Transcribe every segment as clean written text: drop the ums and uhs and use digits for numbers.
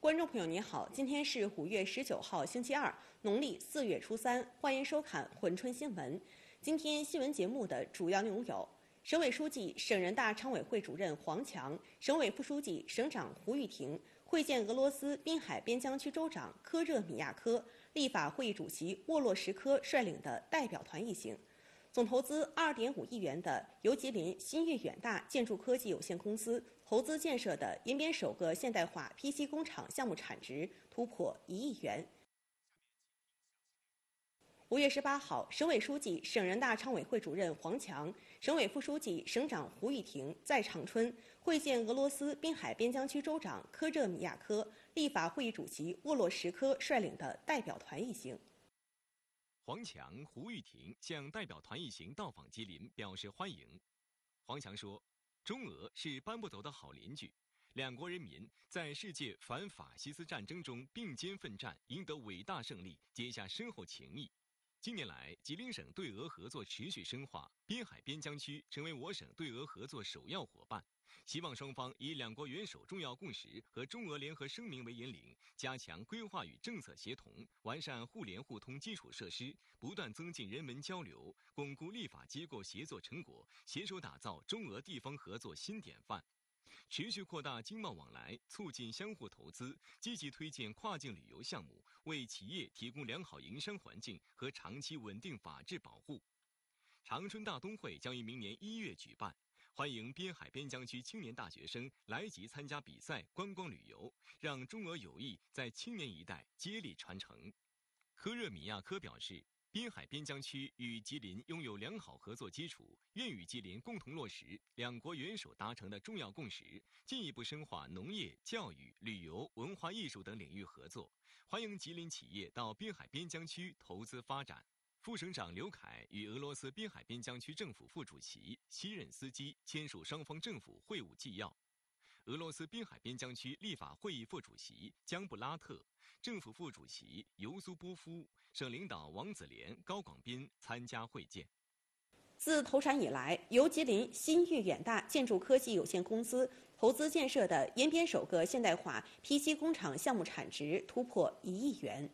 观众朋友您好，今天是5月19号，星期二，农历4月初3，欢迎收看珲春新闻。今天新闻节目的主要内容有：省委书记、省人大常委会主任黄强，省委副书记、省长胡玉婷会见俄罗斯滨海边疆区州长科热米亚科，立法会议主席沃洛什科率领的代表团一行。总投资2.5亿元的由吉林新域远大建筑科技有限公司投资建设的延边首个现代化 PC 工厂项目产值突破1亿元。5月18号，省委书记、省人大常委会主任黄强，省委副书记、省长胡玉婷在长春会见俄罗斯滨海边疆区州长科热米亚科，立法会议主席沃洛什科率领的代表团一行。 黄强、胡玉婷向代表团一行到访吉林表示欢迎。黄强说，中俄是搬不走的好邻居，两国人民在世界反法西斯战争中并肩奋战，赢得伟大胜利，结下深厚情谊。近年来，吉林省对俄合作持续深化，滨海边疆区成为我省对俄合作首要伙伴。希望双方以两国元首重要共识和中俄联合声明为引领，加强规划与政策协同，完善互联互通基础设施，不断增进人文交流，巩固立法机构协作成果，携手打造中俄地方合作新典范。持续扩大经贸往来，促进相互投资，积极推进跨境旅游项目，为企业提供良好营商环境和长期稳定法治保护。长春大冬会将于明年1月举办，欢迎滨海边疆区青年大学生来吉参加比赛、观光旅游，让中俄友谊在青年一代接力传承。科热米亚科表示，滨海边疆区与吉林拥有良好合作基础，愿与吉林共同落实两国元首达成的重要共识，进一步深化农业、教育、旅游、文化艺术等领域合作，欢迎吉林企业到滨海边疆区投资发展。副省长刘凯与俄罗斯滨海边疆区政府副主席西任斯基签署双方政府会晤纪要。俄罗斯滨海边疆区立法会议副主席江布拉特、政府副主席尤苏波夫、省领导王子廉、高广斌参加会见。 自投产以来，由吉林新域远大建筑科技有限公司投资建设的延边首个现代化 PC 工厂项目产值突破1亿元。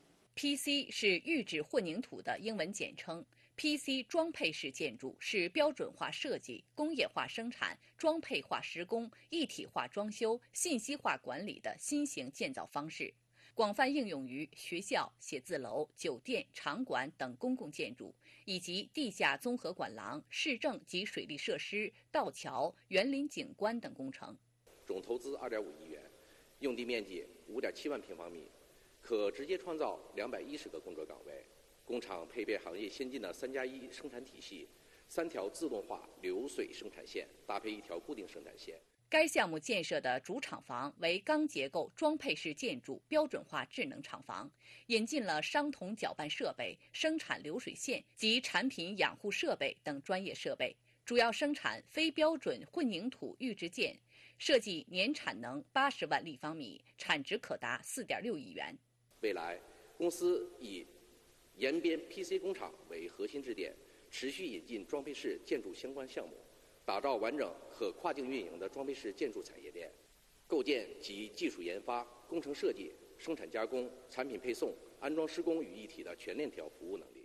PC 是预制混凝土的英文简称。PC 装配式建筑是标准化设计、工业化生产、装配化施工、一体化装修、信息化管理的新型建造方式，广泛应用于学校、写字楼、酒店、场馆等公共建筑，以及地下综合管廊、市政及水利设施、道桥、园林景观等工程。 总投资2.5亿元，用地面积5.7万平方米，可直接创造210个工作岗位。工厂配备行业先进的3+1生产体系，3条自动化流水生产线搭配1条固定生产线。 该项目建设的主厂房为钢结构装配式建筑标准化智能厂房，引进了商铜搅拌设备、生产流水线及产品养护设备等专业设备，主要生产非标准混凝土预制件，设计年产能80万立方米，产值可达4.6亿元。 未来，公司以延边 PC 工厂为核心支点，持续引进装配式建筑相关项目，打造完整可跨境运营的装配式建筑产业链，构建集技术研发、工程设计、生产加工、产品配送、安装施工于一体的全链条服务能力。